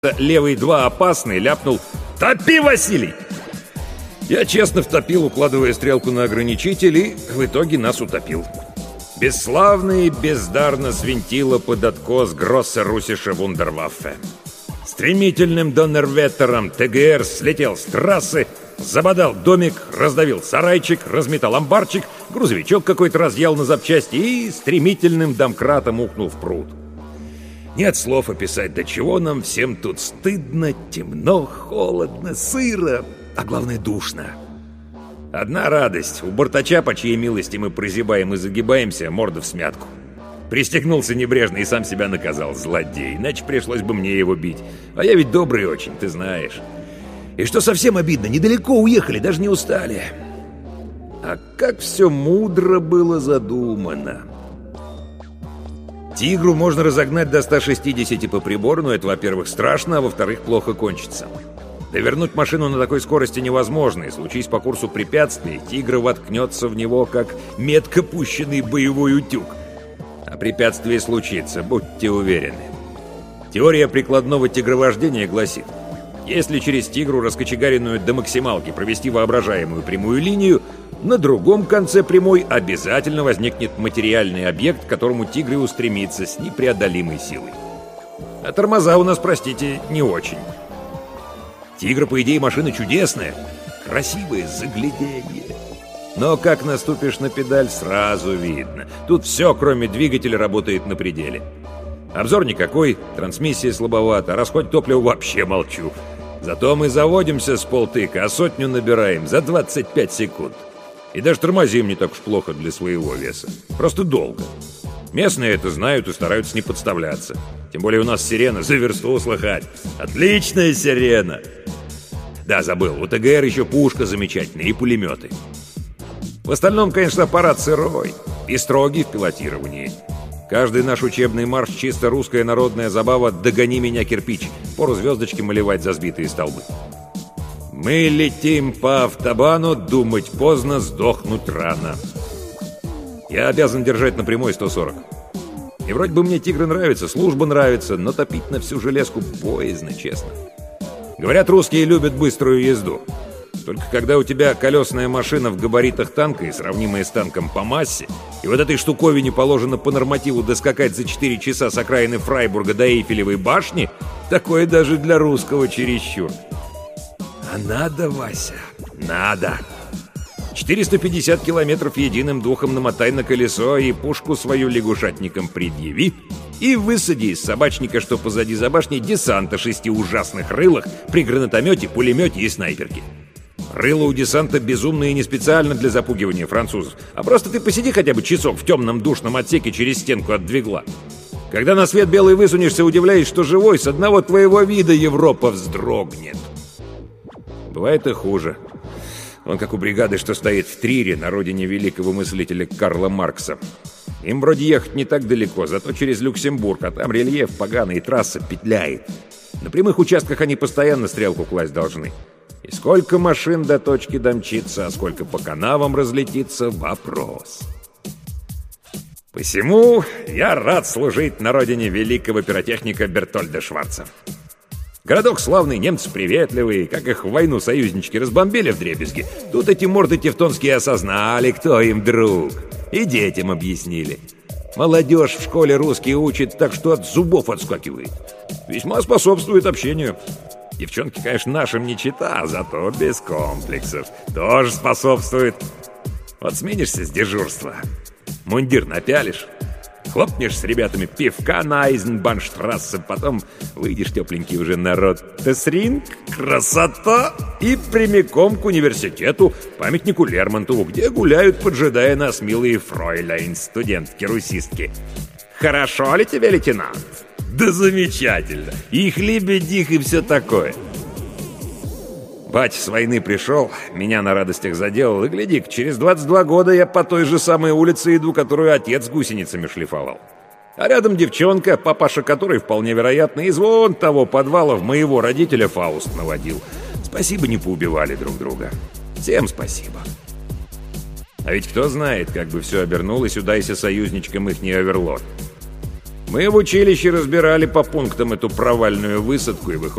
левый 2 опасный, ляпнул: «Топи, Василий!» Я честно втопил, укладывая стрелку на ограничитель, и в итоге нас утопил. Бесславно и бездарно свинтило под откос Гроссе Руссише Вундерваффе. Стремительным доннерветтером ТГР слетел с трассы, забодал домик, раздавил сарайчик, разметал амбарчик, грузовичок какой-то разъял на запчасти и стремительным домкратом ухнул в пруд. Нет слов описать, до чего нам всем тут стыдно, темно, холодно, сыро, а главное душно. Одна радость: у бортача, по чьей милости мы прозябаем и загибаемся, морда в смятку. Пристегнулся небрежно и сам себя наказал, злодей, иначе пришлось бы мне его бить. А я ведь добрый очень, ты знаешь. И что совсем обидно, недалеко уехали, даже не устали. А как все мудро было задумано. «Тигру» можно разогнать до 160 по прибору, но это, во-первых, страшно, а во-вторых, плохо кончится. Довернуть машину на такой скорости невозможно, и случись по курсу препятствий, «Тигр» воткнется в него, как метко пущенный боевой утюг. А препятствие случится, будьте уверены. Теория прикладного тигровождения гласит: если через «Тигру», раскочегаренную до максималки, провести воображаемую прямую линию, на другом конце прямой обязательно возникнет материальный объект, к которому «Тигр» и устремится с непреодолимой силой. А тормоза у нас, простите, не очень. «Тигр», по идее, машина чудесная, красивое загляденье. Но как наступишь на педаль, сразу видно. Тут все, кроме двигателя, работает на пределе. Обзор никакой, трансмиссия слабовата, расход топлива вообще молчу. Зато мы заводимся с полтыка, а сотню набираем за 25 секунд. И даже тормозим не так уж плохо для своего веса. Просто долго. Местные это знают и стараются не подставляться. Тем более у нас сирена за версту слыхать. Отличная сирена! Да, забыл, у ТГР еще пушка замечательная и пулеметы. В остальном, конечно, аппарат сырой и строгий в пилотировании. Каждый наш учебный марш — чисто русская народная забава «Догони меня, кирпич», пору звездочки малевать за сбитые столбы. Мы летим по автобану, думать поздно, сдохнуть рано. Я обязан держать на прямой 140. И вроде бы мне «Тигры» нравится, служба нравится, но топить на всю железку боязно, честно. Говорят, русские любят быструю езду. Только когда у тебя колесная машина в габаритах танка и сравнимая с танком по массе, и вот этой штуковине положено по нормативу доскакать за 4 часа с окраины Фрайбурга до Эйфелевой башни, такое даже для русского чересчур. А надо, Вася, надо. 450 километров единым духом намотай на колесо и пушку свою лягушатникам предъяви, и высади из собачника, что позади за башней, десанта 6 ужасных рылах при гранатомете, пулемете и снайперке. Рыло у десанта безумные не специально для запугивания французов, а просто ты посиди хотя бы часок в темном душном отсеке через стенку от двигла. Когда на свет белый высунешься, удивляясь, что живой, с одного твоего вида Европа вздрогнет. Бывает и хуже. Он как у бригады, что стоит в Трире, на родине великого мыслителя Карла Маркса. Им вроде ехать не так далеко, зато через Люксембург, а там рельеф поганый, и трасса петляет. На прямых участках они постоянно стрелку класть должны. И сколько машин до точки домчится, а сколько по канавам разлетится — вопрос. Посему я рад служить на родине великого пиротехника Бертольда Шварца. Городок славный, немцы приветливые, как их в войну союзнички разбомбили вдребезги. Тут эти морды тевтонские осознали, кто им друг, и детям объяснили. Молодежь в школе русский учит так, что от зубов отскакивает. Весьма способствует общению. Девчонки, конечно, нашим не чита, зато без комплексов. Тоже способствует. Вот сменишься с дежурства, мундир напялишь, хлопнешь с ребятами пивка на Айзенбанштрассе, потом выйдешь тепленький уже на Роттерсринг, красота, и прямиком к университету, памятнику Лермонтову, где гуляют, поджидая нас, милые фройляйн, студентки-русистки. Хорошо ли тебе, лейтенант? Да замечательно! Их лебедих и все такое. Батя с войны пришел, меня на радостях заделал, и гляди-ка, через 22 года я по той же самой улице иду, которую отец гусеницами шлифовал. А рядом девчонка, папаша которой, вполне вероятно, из вон того подвала в моего родителя Фауст наводил. Спасибо, не поубивали друг друга. Всем спасибо. А ведь кто знает, как бы все обернулось, удайся союзничкам ихний оверлорд. Мы в училище разбирали по пунктам эту провальную высадку, и выходит,